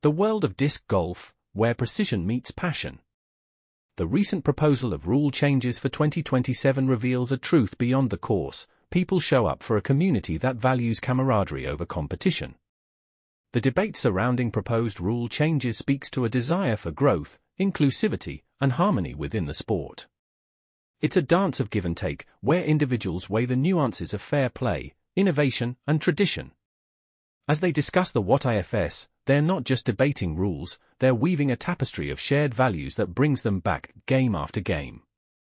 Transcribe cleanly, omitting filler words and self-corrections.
The world of disc golf, where precision meets passion. The recent proposal of rule changes for 2027 reveals a truth beyond the course: people show up for a community that values camaraderie over competition. The debate surrounding proposed rule changes speaks to a desire for growth, inclusivity, and harmony within the sport. It's a dance of give and take, where individuals weigh the nuances of fair play, innovation, and tradition. As they discuss the What IFS, they're not just debating rules, they're weaving a tapestry of shared values that brings them back, game after game.